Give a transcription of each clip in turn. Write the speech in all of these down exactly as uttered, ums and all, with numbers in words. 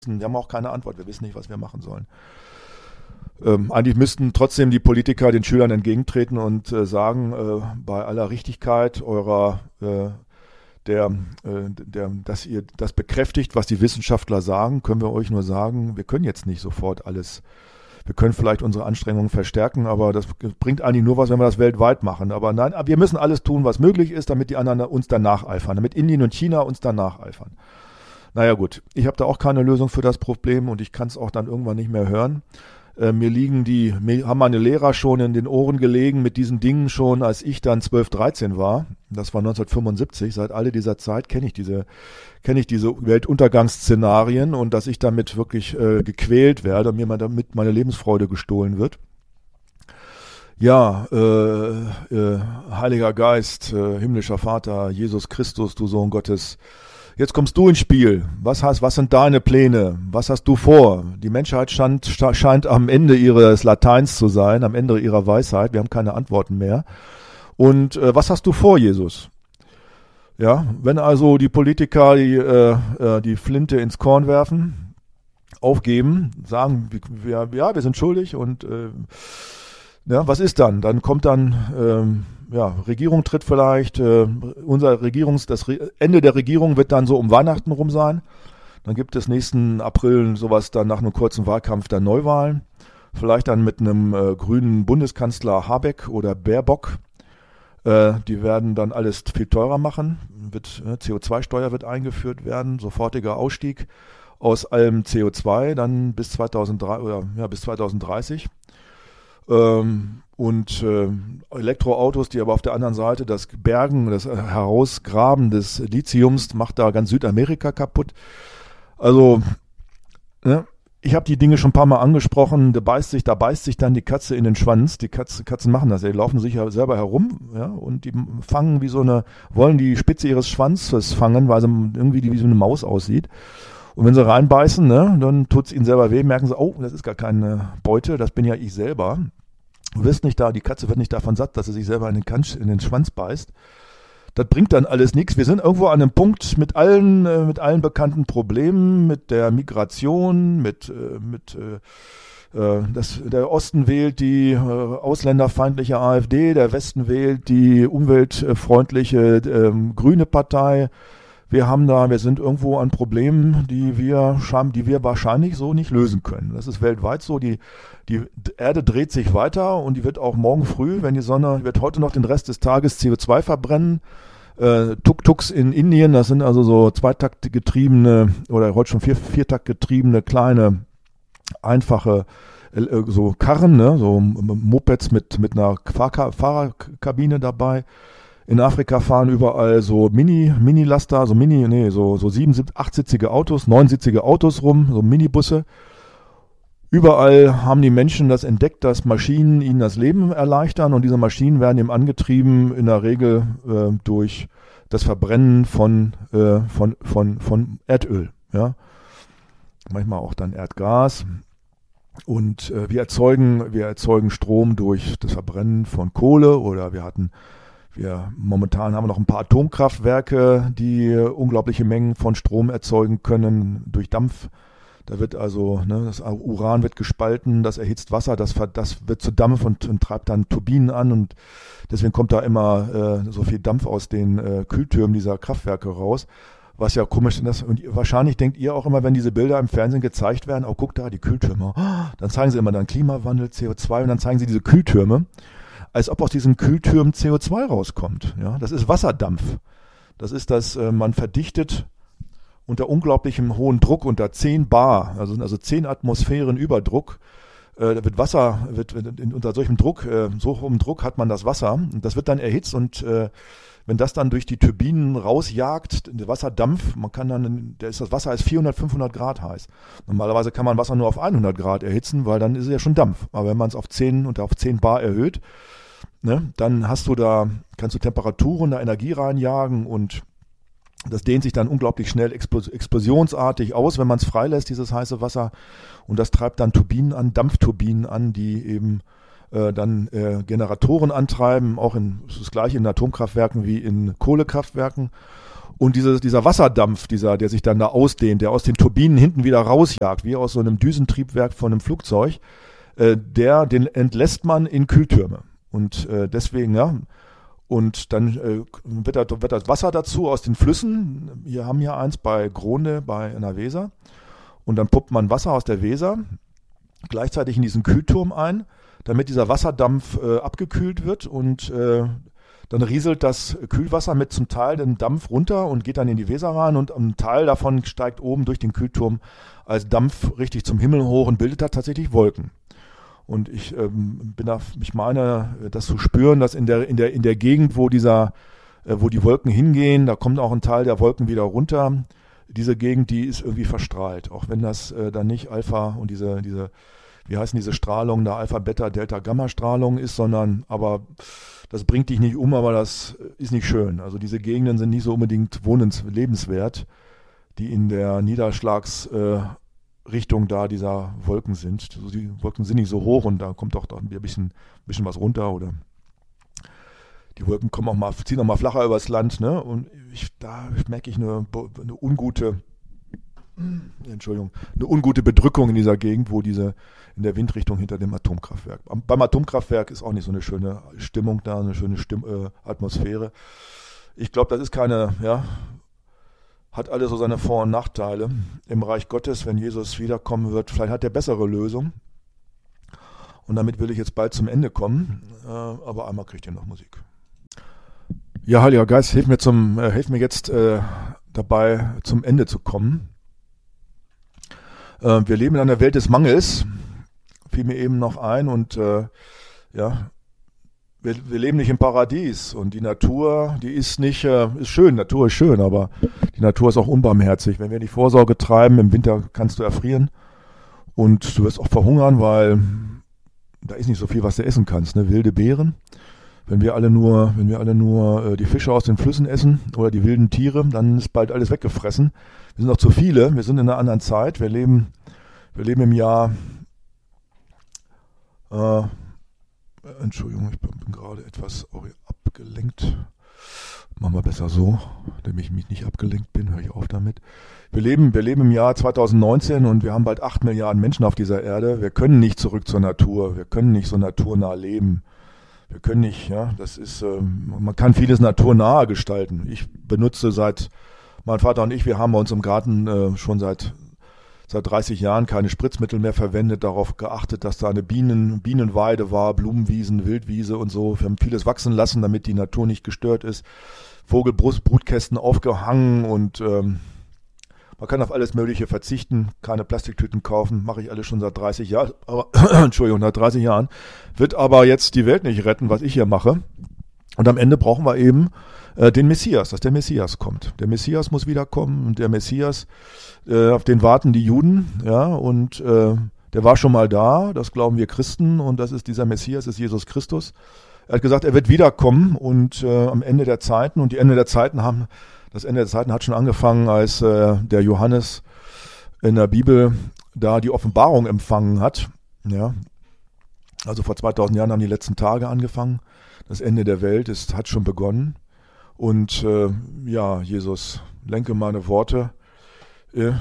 Wir haben auch keine Antwort, wir wissen nicht, was wir machen sollen. Ähm, eigentlich müssten trotzdem die Politiker den Schülern entgegentreten und äh, sagen, äh, bei aller Richtigkeit eurer, äh, der, äh, der, dass ihr das bekräftigt, was die Wissenschaftler sagen, können wir euch nur sagen, wir können jetzt nicht sofort alles, wir können vielleicht unsere Anstrengungen verstärken, aber das bringt eigentlich nur was, wenn wir das weltweit machen. Aber nein, wir müssen alles tun, was möglich ist, damit die anderen uns dann nacheifern, damit Indien und China uns dann nacheifern. Naja gut, ich habe da auch keine Lösung für das Problem und ich kann es auch dann irgendwann nicht mehr hören. Äh, mir liegen die, mir haben meine Lehrer schon in den Ohren gelegen mit diesen Dingen schon, als ich dann zwölf, dreizehn war. Das war neunzehnhundertfünfundsiebzig. Seit all dieser Zeit kenne ich diese, kenne ich diese Weltuntergangsszenarien und dass ich damit wirklich äh, gequält werde und mir damit meine Lebensfreude gestohlen wird. Ja, äh, äh, Heiliger Geist, äh, himmlischer Vater, Jesus Christus, du Sohn Gottes, jetzt kommst du ins Spiel. Was hast, was sind deine Pläne? Was hast du vor? Die Menschheit scheint, scheint am Ende ihres Lateins zu sein, am Ende ihrer Weisheit. Wir haben keine Antworten mehr. Und äh, was hast du vor, Jesus? Ja, wenn also die Politiker die, äh, die Flinte ins Korn werfen, aufgeben, sagen, wir, ja, wir sind schuldig und äh, ja, was ist dann? Dann kommt dann ähm, ja, Regierung tritt vielleicht, äh, unser Regierungs, das Re- Ende der Regierung wird dann so um Weihnachten rum sein. Dann gibt es nächsten April sowas dann nach einem kurzen Wahlkampf dann Neuwahlen. Vielleicht dann mit einem äh, grünen Bundeskanzler Habeck oder Baerbock. Äh, die werden dann alles viel teurer machen. Wird, äh, C O zwei Steuer wird eingeführt werden, sofortiger Ausstieg aus allem C O zwei dann bis zweitausenddrei oder ja bis zweitausenddreißig. Ähm, und äh, Elektroautos, die aber auf der anderen Seite das Bergen, das Herausgraben des Lithiums macht da ganz Südamerika kaputt. Also, ne, ich habe die Dinge schon ein paar Mal angesprochen, da beißt sich, da beißt sich dann die Katze in den Schwanz. Die Katze, Katzen machen das, die laufen sich ja selber herum, ja, und die fangen wie so eine, wollen die Spitze ihres Schwanzes fangen, weil sie irgendwie die, wie so eine Maus aussieht. Und wenn sie reinbeißen, ne, dann tut's ihnen selber weh, merken sie, oh, das ist gar keine Beute, das bin ja ich selber. Du wirst nicht da, die Katze wird nicht davon satt, dass sie sich selber in den, Kansch, in den Schwanz beißt. Das bringt dann alles nichts. Wir sind irgendwo an einem Punkt mit allen, äh, mit allen bekannten Problemen, mit der Migration, mit, äh, mit äh, äh, das, der Osten wählt die äh, ausländerfeindliche AfD, der Westen wählt die umweltfreundliche äh, grüne Partei. Wir haben da, wir sind irgendwo an Problemen, die wir, die wir wahrscheinlich so nicht lösen können. Das ist weltweit so. Die, die Erde dreht sich weiter und die wird auch morgen früh, wenn die Sonne, wird heute noch den Rest des Tages C O zwei verbrennen. Äh, Tuk-Tuks in Indien, das sind also so zweitaktgetriebene oder heute schon vier, viertaktgetriebene kleine, einfache äh, so Karren, ne, so Mopeds mit, mit einer Fahrka- Fahrerkabine dabei. In Afrika fahren überall so Mini, Mini-Laster, so Mini, nee, so, so sieben, achtsitzige Autos, neunsitzige Autos rum, so Minibusse. Überall haben die Menschen das entdeckt, dass Maschinen ihnen das Leben erleichtern und diese Maschinen werden eben angetrieben in der Regel äh, durch das Verbrennen von, äh, von, von, von Erdöl, ja. Manchmal auch dann Erdgas. Und äh, wir erzeugen, wir erzeugen Strom durch das Verbrennen von Kohle oder wir hatten Wir, momentan haben wir noch ein paar Atomkraftwerke, die unglaubliche Mengen von Strom erzeugen können durch Dampf. Da wird also, ne, das Uran wird gespalten, das erhitzt Wasser, das, das wird zu Dampf und, und treibt dann Turbinen an und deswegen kommt da immer äh, so viel Dampf aus den äh, Kühltürmen dieser Kraftwerke raus. Was ja komisch ist. Und wahrscheinlich denkt ihr auch immer, wenn diese Bilder im Fernsehen gezeigt werden, oh, guck da, die Kühltürme. Dann zeigen sie immer dann Klimawandel, C O zwei und dann zeigen sie diese Kühltürme, als ob aus diesen Kühltürmen C O zwei rauskommt. Ja, das ist Wasserdampf. Das ist das, äh, man verdichtet unter unglaublichem hohen Druck, unter zehn Bar, also, also zehn Atmosphären Überdruck, äh, da wird Wasser, wird, wird unter solchem Druck, äh, so hohem Druck hat man das Wasser und das wird dann erhitzt und äh, wenn das dann durch die Turbinen rausjagt, der Wasserdampf, man kann dann, der ist, das Wasser ist vierhundert, fünfhundert Grad heiß. Normalerweise kann man Wasser nur auf hundert Grad erhitzen, weil dann ist es ja schon Dampf. Aber wenn man es auf zehn und auf zehn Bar erhöht, ne, dann hast du da, kannst du Temperaturen, da Energie reinjagen und das dehnt sich dann unglaublich schnell explosionsartig aus, wenn man es freilässt, dieses heiße Wasser. Und das treibt dann Turbinen an, Dampfturbinen an, die eben äh, dann äh, Generatoren antreiben. Auch in, das ist das gleiche in Atomkraftwerken wie in Kohlekraftwerken. Und diese, dieser Wasserdampf, dieser, der sich dann da ausdehnt, der aus den Turbinen hinten wieder rausjagt, wie aus so einem Düsentriebwerk von einem Flugzeug, äh, der, den entlässt man in Kühltürme. Und äh, deswegen, ja, und dann äh, wird, das, wird das Wasser dazu aus den Flüssen. Wir haben hier eins bei Gronde, bei in der Weser. Und dann pumpt man Wasser aus der Weser gleichzeitig in diesen Kühlturm ein, damit dieser Wasserdampf äh, abgekühlt wird und äh, dann rieselt das Kühlwasser mit zum Teil den Dampf runter und geht dann in die Weser rein und ein Teil davon steigt oben durch den Kühlturm als Dampf richtig zum Himmel hoch und bildet da tatsächlich Wolken. Und ich ähm, bin da, ich meine, das zu spüren, dass in der in der in der Gegend, wo dieser, äh, wo die Wolken hingehen, da kommt auch ein Teil der Wolken wieder runter. Diese Gegend, die ist irgendwie verstrahlt, auch wenn das äh, dann nicht Alpha und diese diese wie heißen diese Strahlung, da Alpha, Beta, Delta, Gamma Strahlung ist, sondern aber das bringt dich nicht um, aber das ist nicht schön. Also diese Gegenden sind nicht so unbedingt wohnens, lebenswert, die in der Niederschlagsrichtung äh, da dieser Wolken sind. Also die Wolken sind nicht so hoch und da kommt auch da ein bisschen, bisschen was runter oder die Wolken kommen auch mal, ziehen auch mal flacher übers Land, ne? Und ich, da merke ich eine, eine ungute, Entschuldigung, eine ungute Bedrückung in dieser Gegend, wo diese in der Windrichtung hinter dem Atomkraftwerk. Beim Atomkraftwerk ist auch nicht so eine schöne Stimmung da, eine schöne Stimm, äh, Atmosphäre. Ich glaube, das ist keine, ja, hat alles so seine Vor- und Nachteile. Im Reich Gottes, wenn Jesus wiederkommen wird, vielleicht hat er bessere Lösungen. Und damit will ich jetzt bald zum Ende kommen. Äh, aber einmal kriegt ihr noch Musik. Ja, Heiliger Geist, hilf mir zum, äh, hilf mir jetzt äh, dabei, zum Ende zu kommen. Äh, wir leben in einer Welt des Mangels, fiel mir eben noch ein, und äh, ja, wir, wir leben nicht im Paradies und die Natur, die ist nicht, äh, ist schön, Natur ist schön, aber die Natur ist auch unbarmherzig. Wenn wir nicht Vorsorge treiben, im Winter kannst du erfrieren und du wirst auch verhungern, weil da ist nicht so viel, was du essen kannst, ne? Wilde Beeren. Wenn wir alle nur, wenn wir alle nur äh, die Fische aus den Flüssen essen oder die wilden Tiere, dann ist bald alles weggefressen. Wir sind auch zu viele, wir sind in einer anderen Zeit, wir leben, wir leben im Jahr, äh, Entschuldigung, ich bin, bin gerade etwas abgelenkt. Machen wir besser so, damit ich mich nicht abgelenkt bin, höre ich auf damit. Wir leben, wir leben im Jahr zwanzig neunzehn und wir haben bald acht Milliarden Menschen auf dieser Erde. Wir können nicht zurück zur Natur, wir können nicht so naturnah leben. Wir können nicht, ja, das ist, ähm, man kann vieles naturnah gestalten. Ich benutze seit, mein Vater und ich, wir haben bei uns im Garten äh, schon seit seit dreißig Jahren keine Spritzmittel mehr verwendet, darauf geachtet, dass da eine Bienen, Bienenweide war, Blumenwiesen, Wildwiese und so. Wir haben vieles wachsen lassen, damit die Natur nicht gestört ist. Vogelbrutkästen aufgehangen und ähm, man kann auf alles Mögliche verzichten, keine Plastiktüten kaufen, mache ich alles schon seit dreißig Jahren, aber, Entschuldigung, seit dreißig Jahren, wird aber jetzt die Welt nicht retten, was ich hier mache. Und am Ende brauchen wir eben äh, den Messias, dass der Messias kommt. Der Messias muss wiederkommen und der Messias, äh, auf den warten die Juden, ja, und äh, der war schon mal da, das glauben wir Christen, und das ist dieser Messias, ist Jesus Christus. Er hat gesagt, er wird wiederkommen und äh, am Ende der Zeiten, und die Ende der Zeiten haben, das Ende der Zeiten hat schon angefangen, als äh, der Johannes in der Bibel da die Offenbarung empfangen hat, ja. Also vor zweitausend Jahren haben die letzten Tage angefangen. Das Ende der Welt ist, hat schon begonnen. Und äh, ja, Jesus, lenke meine Worte. Äh,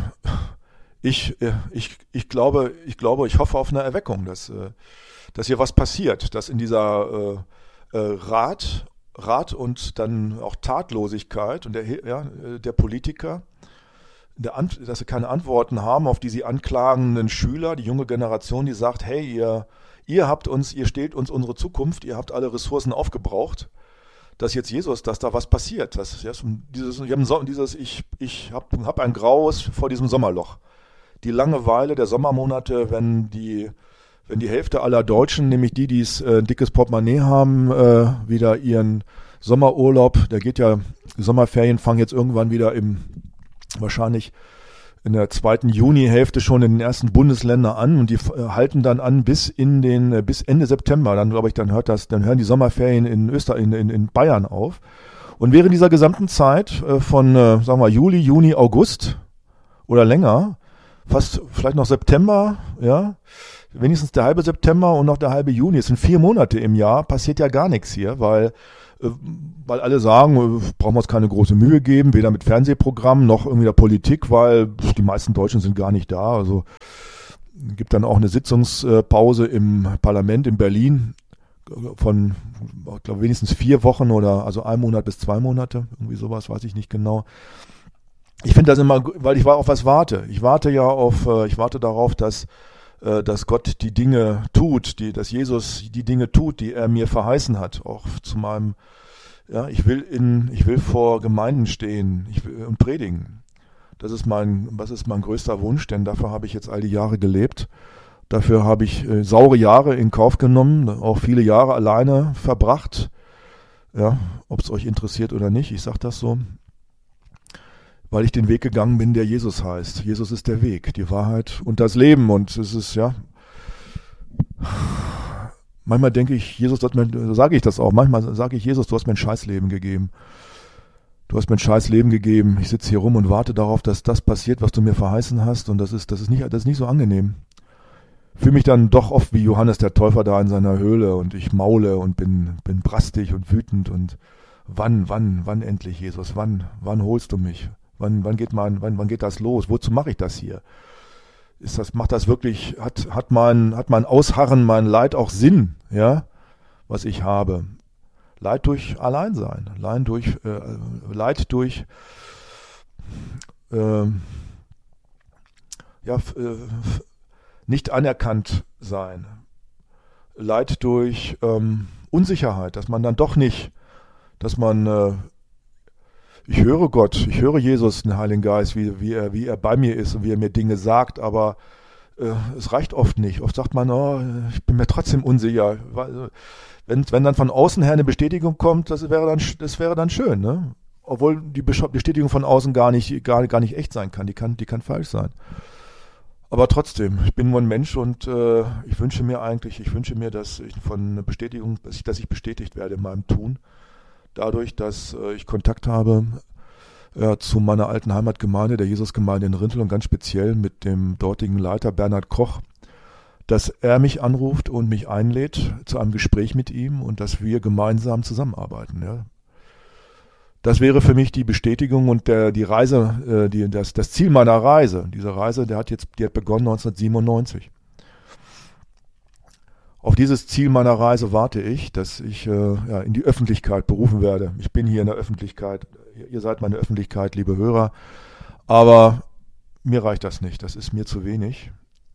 ich, äh, ich, ich glaube, ich glaube, ich hoffe auf eine Erweckung, dass, äh, dass hier was passiert, dass in dieser äh, äh, Rat, Rat und dann auch Tatlosigkeit und der, ja, der Politiker, der, dass sie keine Antworten haben auf die sie anklagenden Schüler, die junge Generation, die sagt, hey, ihr Ihr habt uns, ihr stehlt uns unsere Zukunft, ihr habt alle Ressourcen aufgebraucht, dass jetzt Jesus, dass da was passiert. Das, ja, dieses, ich habe dieses, ich, ich habe hab ein Graus vor diesem Sommerloch. Die Langeweile der Sommermonate, wenn die, wenn die Hälfte aller Deutschen, nämlich die, die es äh, ein dickes Portemonnaie haben, äh, wieder ihren Sommerurlaub, der geht ja, die Sommerferien fangen jetzt irgendwann wieder im, wahrscheinlich in der zweiten Junihälfte schon in den ersten Bundesländern an, und die halten dann an bis in den bis Ende September. Dann glaube ich, dann hört das, dann hören die Sommerferien in Österreich, in, in, in Bayern auf. Und während dieser gesamten Zeit äh, von äh, sagen wir Juli, Juni, August oder länger, fast vielleicht noch September, ja, wenigstens der halbe September und noch der halbe Juni, es sind vier Monate im Jahr, passiert ja gar nichts hier, weil weil alle sagen, brauchen wir uns keine große Mühe geben, weder mit Fernsehprogrammen noch irgendwie der Politik, weil die meisten Deutschen sind gar nicht da. Also gibt dann auch eine Sitzungspause im Parlament in Berlin von, ich glaube, wenigstens vier Wochen oder also ein Monat bis zwei Monate, irgendwie sowas, weiß ich nicht genau. Ich finde das immer, weil ich auf was warte. Ich warte ja auf, ich warte darauf, dass, dass Gott die Dinge tut, die, dass Jesus die Dinge tut, die er mir verheißen hat. Auch zu meinem, ja, ich will in, ich will vor Gemeinden stehen, ich will, und predigen. Das ist mein, was ist mein größter Wunsch, denn dafür habe ich jetzt all die Jahre gelebt. Dafür habe ich äh, saure Jahre in Kauf genommen, auch viele Jahre alleine verbracht. Ja, ob es euch interessiert oder nicht, ich sage das so. Weil ich den Weg gegangen bin, der Jesus heißt. Jesus ist der Weg, die Wahrheit und das Leben. Und es ist, ja, manchmal denke ich, Jesus, du hast mir, sage ich das auch, manchmal sage ich, Jesus, du hast mir ein Scheißleben gegeben. Du hast mir ein scheiß Leben gegeben. Ich sitze hier rum und warte darauf, dass das passiert, was du mir verheißen hast. Und das ist, das ist nicht, das ist nicht so angenehm. Fühle mich dann doch oft wie Johannes der Täufer da in seiner Höhle und ich maule und bin, bin brastig und wütend und wann, wann, wann endlich, Jesus? Wann, wann holst du mich? Wann, wann geht mein, wann, wann geht das los? Wozu mache ich das hier? Ist das, macht das wirklich, hat, hat mein, hat mein Ausharren, mein Leid auch Sinn, ja, was ich habe? Leid durch Alleinsein, Leid durch, äh, Leid durch äh, ja, äh, nicht anerkannt sein, Leid durch ähm, Unsicherheit, dass man dann doch nicht, dass man, äh, ich höre Gott, ich höre Jesus, den Heiligen Geist, wie, wie, er, wie er bei mir ist und wie er mir Dinge sagt, aber äh, es reicht oft nicht. Oft sagt man, oh, ich bin mir trotzdem unsicher. Wenn, wenn dann von außen her eine Bestätigung kommt, das wäre dann, das wäre dann schön, ne? Obwohl die Bestätigung von außen gar nicht, gar, gar nicht echt sein kann, die kann, die kann falsch sein. Aber trotzdem, ich bin nur ein Mensch und äh, ich wünsche mir eigentlich, ich wünsche mir, dass ich von Bestätigung, dass ich, dass ich bestätigt werde in meinem Tun. Dadurch, dass äh, ich Kontakt habe äh, zu meiner alten Heimatgemeinde, der Jesusgemeinde in Rintel und ganz speziell mit dem dortigen Leiter Bernhard Koch, dass er mich anruft und mich einlädt zu einem Gespräch mit ihm und dass wir gemeinsam zusammenarbeiten. Ja. Das wäre für mich die Bestätigung und der, die Reise, äh, die, das, das Ziel meiner Reise. Diese Reise, der hat jetzt, die hat begonnen neunzehnhundertsiebenundneunzig. Auf dieses Ziel meiner Reise warte ich, dass ich äh, ja, in die Öffentlichkeit berufen werde. Ich bin hier in der Öffentlichkeit. Ihr seid meine Öffentlichkeit, liebe Hörer. Aber mir reicht das nicht. Das ist mir zu wenig.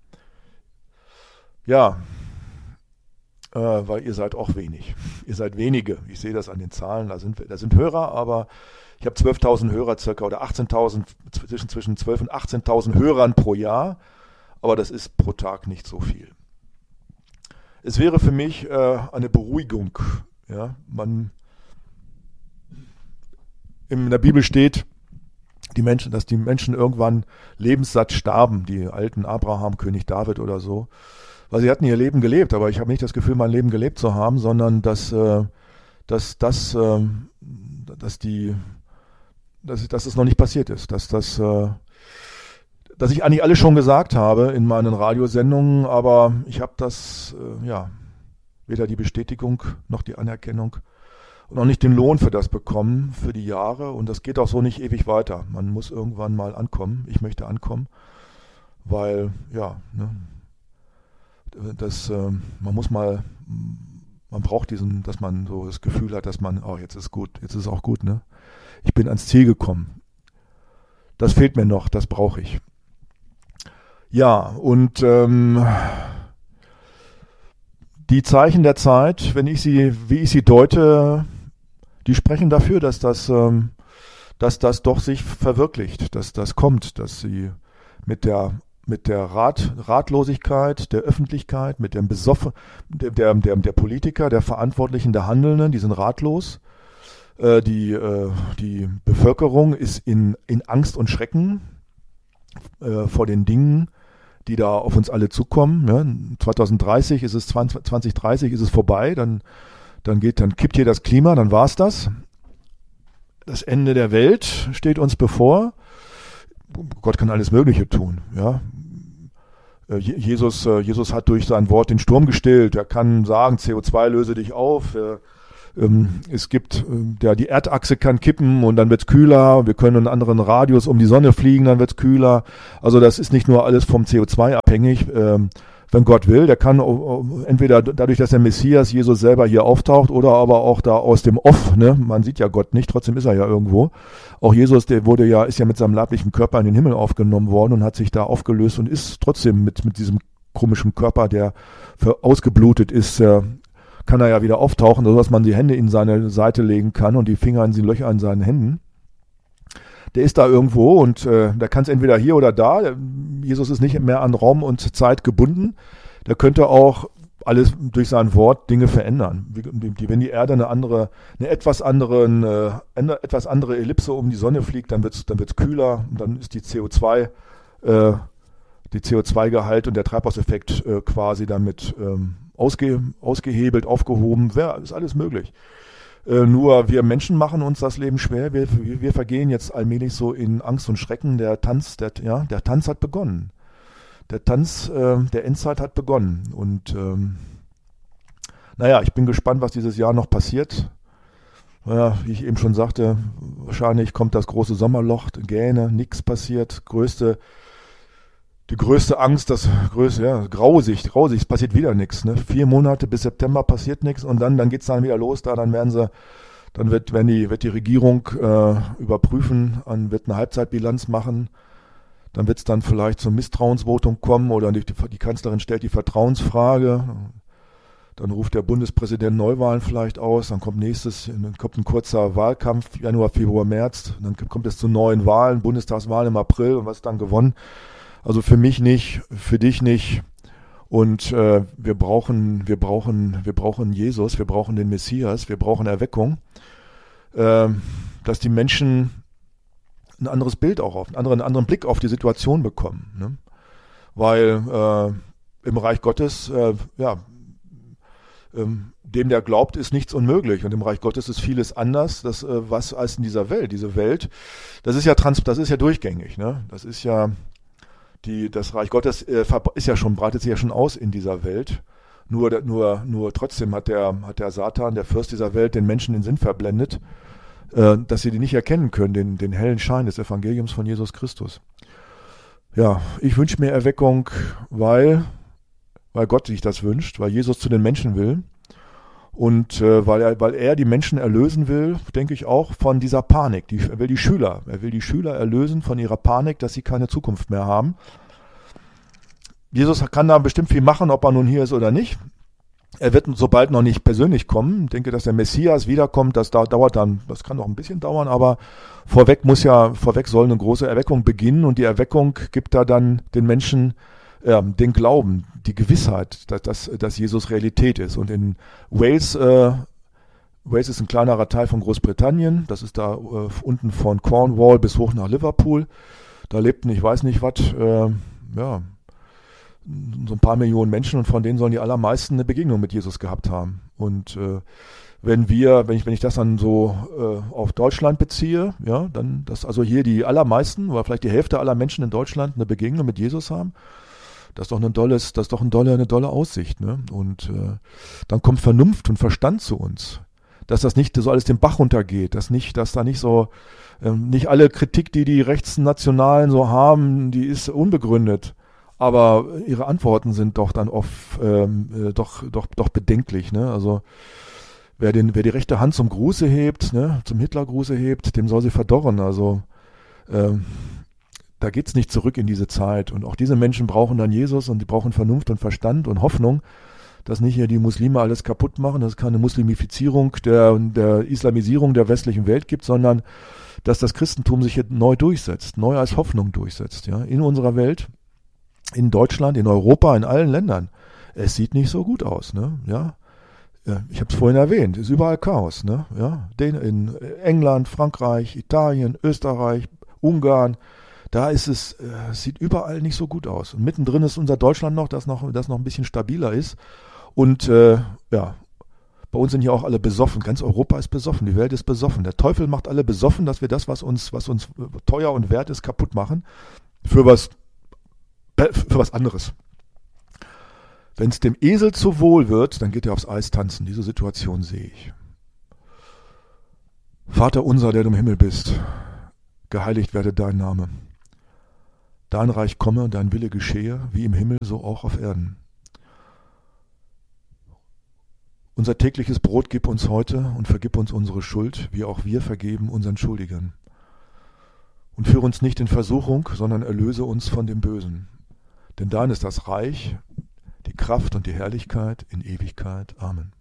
Ja, äh, weil ihr seid auch wenig. Ihr seid wenige. Ich sehe das an den Zahlen. Da sind, da sind Hörer, aber ich habe zwölftausend Hörer circa oder achtzehntausend, zwischen, zwischen zwölf und achtzehntausend Hörern pro Jahr. Aber das ist pro Tag nicht so viel. Es wäre für mich äh, eine Beruhigung. Ja, man, in der Bibel steht, die Menschen, dass die Menschen irgendwann lebenssatt starben, die alten Abraham, König David oder so. Weil sie hatten ihr Leben gelebt, aber ich habe nicht das Gefühl, mein Leben gelebt zu haben, sondern dass, äh, dass, dass, äh, dass, die, dass, dass es noch nicht passiert ist, dass das... Äh, dass ich eigentlich alles schon gesagt habe in meinen Radiosendungen, aber ich habe das, äh, ja, weder die Bestätigung noch die Anerkennung und auch nicht den Lohn für das bekommen, für die Jahre. Und das geht auch so nicht ewig weiter. Man muss irgendwann mal ankommen. Ich möchte ankommen, weil, ja, ne, das, äh, man muss mal, man braucht diesen, dass man so das Gefühl hat, dass man, oh, jetzt ist gut, jetzt ist es auch gut, ne? Ich bin ans Ziel gekommen. Das fehlt mir noch, das brauche ich. Ja, und ähm, die Zeichen der Zeit, wenn ich sie, wie ich sie deute, die sprechen dafür, dass das, ähm, dass das doch sich verwirklicht, dass das kommt, dass sie mit der mit der Rat, Ratlosigkeit der Öffentlichkeit, mit dem Besoffen, der, der, der, der Politiker, der Verantwortlichen, der Handelnden, die sind ratlos. Äh, die, äh, die Bevölkerung ist in, in Angst und Schrecken äh, vor den Dingen, die da auf uns alle zukommen. Ja, zwanzig dreißig ist es, zwanzig dreißig ist es vorbei, dann, dann geht, dann kippt hier das Klima, dann war's das. Das Ende der Welt steht uns bevor. Gott kann alles Mögliche tun. Ja. Jesus, Jesus hat durch sein Wort den Sturm gestillt. Er kann sagen, C O zwei löse dich auf. Er, Ähm, es gibt, äh, ja, die Erdachse kann kippen und dann wird's kühler. Wir können einen anderen Radius um die Sonne fliegen, dann wird's kühler. Also das ist nicht nur alles vom C O zwei abhängig. Ähm, wenn Gott will, der kann entweder dadurch, dass der Messias, Jesus selber hier auftaucht, oder aber auch da aus dem Off, ne? Man sieht ja Gott nicht, trotzdem ist er ja irgendwo. Auch Jesus, der wurde ja, ist ja mit seinem leiblichen Körper in den Himmel aufgenommen worden und hat sich da aufgelöst und ist trotzdem mit, mit diesem komischen Körper, der für ausgeblutet ist, äh, kann er ja wieder auftauchen, sodass man die Hände in seine Seite legen kann und die Finger in die Löcher in seinen Händen. Der ist da irgendwo und äh, der kann es entweder hier oder da. Jesus ist nicht mehr an Raum und Zeit gebunden. Der könnte auch alles durch sein Wort Dinge verändern. Wie, wenn die Erde eine andere, eine etwas anderen, äh, eine etwas andere Ellipse um die Sonne fliegt, dann wird's, dann wird's kühler und dann ist die C O zwei, äh, die C O zwei Gehalt und der Treibhauseffekt äh, quasi damit ähm, ausge, ausgehebelt, aufgehoben. Ja, ist alles möglich. Äh, nur wir Menschen machen uns das Leben schwer. Wir, wir, wir vergehen jetzt allmählich so in Angst und Schrecken. Der Tanz, der, ja, der Tanz hat begonnen. Der Tanz äh, der Endzeit hat begonnen. Und ähm, naja, ich bin gespannt, was dieses Jahr noch passiert. Ja, wie ich eben schon sagte, wahrscheinlich kommt das große Sommerloch, Gähne, nichts passiert. Größte, die größte Angst, das größte, ja, grausig, grausig, es passiert wieder nichts. Ne? Vier Monate bis September passiert nichts und dann, dann geht's dann wieder los. Da, dann werden sie, dann wird, wenn die, wird die Regierung äh, überprüfen, an, wird eine Halbzeitbilanz machen. Dann wird es dann vielleicht zum Misstrauensvotum kommen oder die, die Kanzlerin stellt die Vertrauensfrage. Dann ruft der Bundespräsident Neuwahlen vielleicht aus. Dann kommt nächstes, dann kommt ein kurzer Wahlkampf, Januar, Februar, März. Dann kommt es zu neuen Wahlen, Bundestagswahlen im April und was ist dann gewonnen? Also für mich nicht, für dich nicht. Und äh, wir brauchen, wir brauchen, wir brauchen Jesus, wir brauchen den Messias, wir brauchen Erweckung, äh, dass die Menschen ein anderes Bild auch auf, einen anderen, einen anderen Blick auf die Situation bekommen. Ne? Weil äh, im Reich Gottes, äh, ja, ähm, dem der glaubt, ist nichts unmöglich. Und im Reich Gottes ist vieles anders, das, äh, was als in dieser Welt. Diese Welt, das ist ja trans, das ist ja durchgängig. Ne? Das ist ja Die, das Reich Gottes äh, ist ja schon, breitet sich ja schon aus in dieser Welt. Nur, nur, nur trotzdem hat der, hat der Satan, der Fürst dieser Welt, den Menschen den Sinn verblendet, äh, dass sie die nicht erkennen können, den, den hellen Schein des Evangeliums von Jesus Christus. Ja, ich wünsche mir Erweckung, weil, weil Gott sich das wünscht, weil Jesus zu den Menschen will. Und äh, weil, er, weil er die Menschen erlösen will, denke ich auch, von dieser Panik. Die, er will die Schüler, er will die Schüler erlösen von ihrer Panik, dass sie keine Zukunft mehr haben. Jesus kann da bestimmt viel machen, ob er nun hier ist oder nicht. Er wird sobald noch nicht persönlich kommen. Ich denke, dass der Messias wiederkommt, das dauert dann, das kann noch ein bisschen dauern, aber vorweg muss ja, vorweg soll eine große Erweckung beginnen und die Erweckung gibt da dann den Menschen Ja, den Glauben, die Gewissheit, dass, dass, dass Jesus Realität ist. Und in Wales, äh, Wales ist ein kleinerer Teil von Großbritannien, das ist da äh, unten von Cornwall bis hoch nach Liverpool. Da lebten, ich weiß nicht was, äh, ja, so ein paar Millionen Menschen und von denen sollen die allermeisten eine Begegnung mit Jesus gehabt haben. Und äh, wenn wir, wenn ich, wenn ich das dann so äh, auf Deutschland beziehe, ja, dann, dass also hier die allermeisten oder vielleicht die Hälfte aller Menschen in Deutschland eine Begegnung mit Jesus haben, das ist doch eine dolles, das ist doch eine dolle, eine dolle Aussicht, ne? Und äh, dann kommt Vernunft und Verstand zu uns, dass das nicht so alles den Bach runtergeht, dass nicht, dass da nicht so, ähm, nicht alle Kritik, die die Rechtsnationalen so haben, die ist unbegründet, aber ihre Antworten sind doch dann oft ähm, äh, doch, doch, doch bedenklich, ne? Also wer den, wer die rechte Hand zum Gruße hebt, ne, zum Hitlergruße hebt, dem soll sie verdorren. Also ähm, da geht's nicht zurück in diese Zeit. Und auch diese Menschen brauchen dann Jesus und die brauchen Vernunft und Verstand und Hoffnung, dass nicht hier die Muslime alles kaputt machen, dass es keine Muslimifizierung der, der Islamisierung der westlichen Welt gibt, sondern dass das Christentum sich hier neu durchsetzt, neu als Hoffnung durchsetzt, ja, in unserer Welt, in Deutschland, in Europa, in allen Ländern. Es sieht nicht so gut aus, ne, ja. Ich habe es vorhin erwähnt, ist überall Chaos, ne, ja. In England, Frankreich, Italien, Österreich, Ungarn, da ist es, äh, sieht überall nicht so gut aus. Und mittendrin ist unser Deutschland noch, das noch, das noch ein bisschen stabiler ist. Und äh, ja, bei uns sind hier auch alle besoffen. Ganz Europa ist besoffen, die Welt ist besoffen. Der Teufel macht alle besoffen, dass wir das, was uns, was uns teuer und wert ist, kaputt machen. Für was, für was anderes. Wenn es dem Esel zu wohl wird, dann geht er aufs Eis tanzen. Diese Situation sehe ich. Vater unser, der du im Himmel bist, geheiligt werde dein Name. Dein Reich komme, dein Wille geschehe, wie im Himmel, so auch auf Erden. Unser tägliches Brot gib uns heute und vergib uns unsere Schuld, wie auch wir vergeben unseren Schuldigern. Und führe uns nicht in Versuchung, sondern erlöse uns von dem Bösen. Denn dein ist das Reich, die Kraft und die Herrlichkeit in Ewigkeit. Amen.